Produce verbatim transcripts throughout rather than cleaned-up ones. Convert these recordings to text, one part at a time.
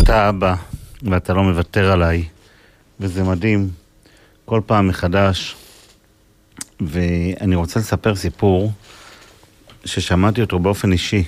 אתה אבא, ואתה לא מוותר עליי, וזה מדהים, כל פעם מחדש. ואני רוצה לספר סיפור ששמעתי אותו באופן אישי.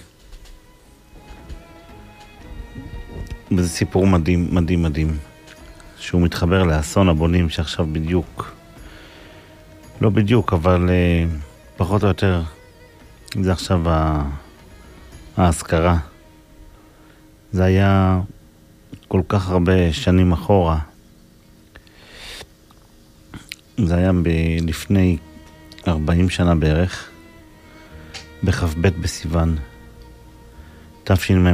וזה סיפור מדהים, מדהים, מדהים, שהוא מתחבר לאסון הבונים שעכשיו בדיוק, לא בדיוק, אבל uh, פחות או יותר, זה עכשיו ההזכרה. זה היה כל כך הרבה שנים אחורה. זה היה ב- לפני ארבעים שנה בערך, בכ"ב בסיוון, תשמ"ה.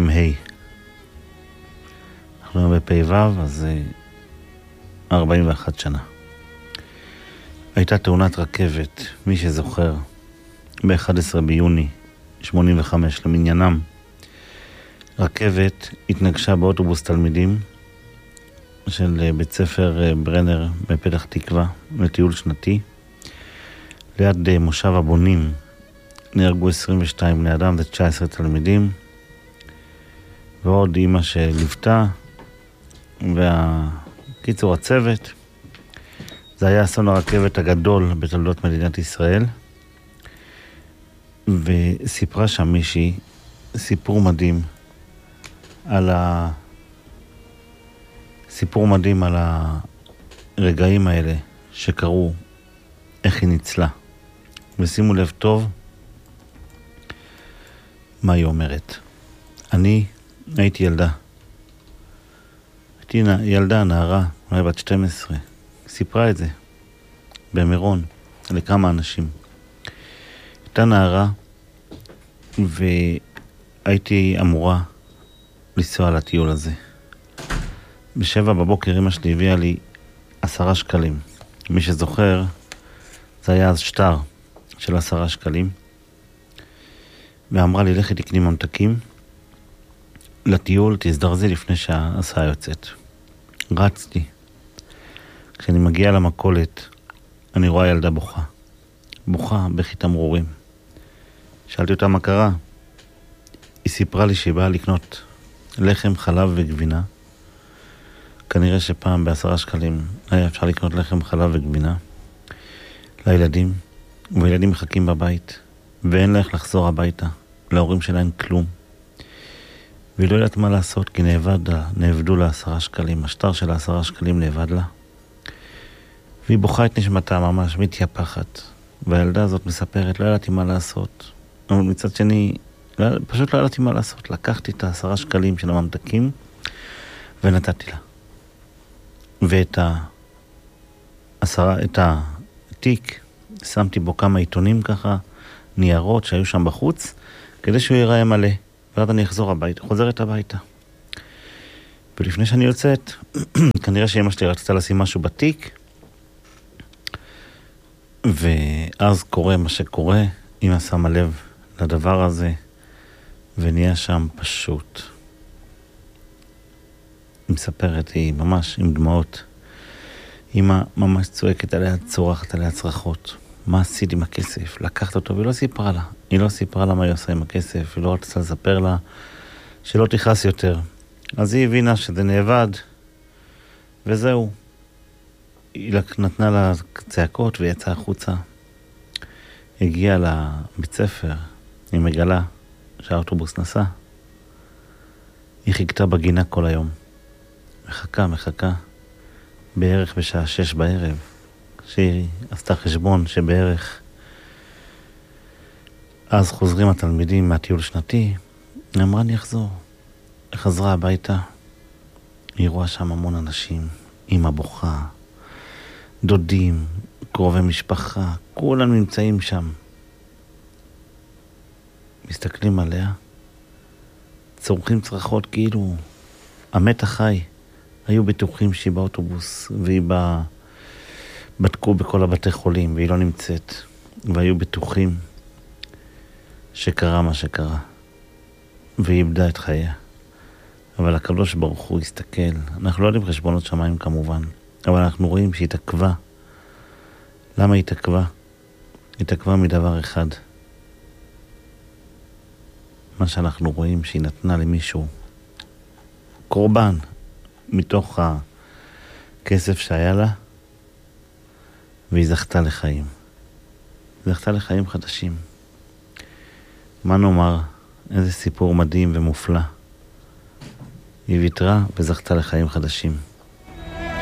אנחנו בפ"ו, אז ארבעים ואחת שנה. הייתה תאונת רכבת, מי שזוכר, ב-אחד עשר ביוני שמונים וחמש למניינם. רכבת התנגשה באוטובוס תלמידים של בית ספר ברנר בפתח תקווה לטיול שנתי. ליד מושב הבונים נהרגו עשרים ושתיים בני אדם, זה תשע עשרה תלמידים, ועוד אמא שליוותה, והקיצור הצוות. זה היה אסון הרכבת הגדול בתולדות מדינת ישראל. וסיפרה שם מישהי סיפור מדהים על ה... סיפור מדהים על הרגעים האלה שקרו, איך היא ניצלה. ושימו לב טוב מה היא אומרת. אני הייתי ילדה. הייתי ילדה, נערה, אולי בת שתים עשרה. סיפרה את זה במירון לכמה אנשים. הייתה נערה והייתי אמורה לנסוע לטיול הזה. בשבע בבוקר אמא שלי הביאה לי עשרה שקלים. מי שזוכר, זה היה אז שטר של עשרה שקלים. ואמרה לי, לכי תקני ממתקים לטיול, תזדרזי לפני שההסעה יוצאת. רצתי. כשאני מגיע למכולת, אני רואה ילדה בוכה. בוכה בכי תמרורים. שאלתי אותה מה קרה. היא סיפרה לי שהיא באה לקנות לחם, חלב וגבינה. כנראה שפעם בעשרה שקלים היה אפשר לקנות לחם, חלב וגבינה לילדים, וילדים מחכים בבית, ואין לה איך לחזור הביתה. להורים שלהם כלום. והיא לא יודעת מה לעשות, כי נאבד לה, נאבדו לה עשרה שקלים. השטר של העשרה שקלים נאבד לה. והיא בוכה את נשמתה ממש, מתייפחת. והילדה הזאת מספרת, לא ידעתי מה לעשות. אבל מצד שני, לא, פשוט לא ידעתי מה לעשות. לקחתי את העשרה שקלים של הממתקים, ונתתי לה. ואת העשרה, את התיק, שמתי בו כמה עיתונים ככה, ניירות שהיו שם בחוץ, כדי שהוא ייראה מלא. ואז אני אחזור הביתה, חוזרת הביתה. ולפני שאני יוצאת, כנראה שאמא שלי רצתה לשים משהו בתיק, ואז קורה מה שקורה, אמא שמה לב לדבר הזה, ונהיה שם פשוט. היא מספרת, היא ממש עם דמעות. אמא ממש צועקת עליה, צורחת עליה צרחות. מה עשית עם הכסף? לקחת אותו, והיא לא סיפרה לה. היא לא סיפרה לה מה היא עושה עם הכסף, היא לא רצתה לספר לה שלא תכעס יותר. אז היא הבינה שזה נאבד, וזהו. היא נתנה לה צעקות ויצאה החוצה. הגיעה לבית ספר, היא מגלה שהאוטובוס נסע. היא חיכתה בגינה כל היום. מחכה, מחכה. בערך בשעה שש בערב. שהיא עשתה חשבון שבערך אז חוזרים התלמידים מהטיול שנתי. היא אמרה, אני אחזור. היא חזרה הביתה. היא רואה שם המון אנשים. אמא בוכה. דודים, קרובי משפחה, כולם נמצאים שם. מסתכלים עליה, צורכים צרחות כאילו המת החי. היו בטוחים שהיא באוטובוס, והיא בא... בדקו בכל הבתי חולים, והיא לא נמצאת. והיו בטוחים שקרה מה שקרה. והיא איבדה את חייה. אבל הקדוש ברוך הוא הסתכל. אנחנו לא יודעים חשבונות שמיים כמובן. אבל אנחנו רואים שהיא תקווה. למה היא תקווה? היא תקווה מדבר אחד. מה שאנחנו רואים שהיא נתנה למישהו קורבן, מתוך הכסף שהיה לה, והיא זכתה לחיים. זכתה לחיים חדשים. מה נאמר? איזה סיפור מדהים ומופלא. היא ויתרה וזכתה לחיים חדשים.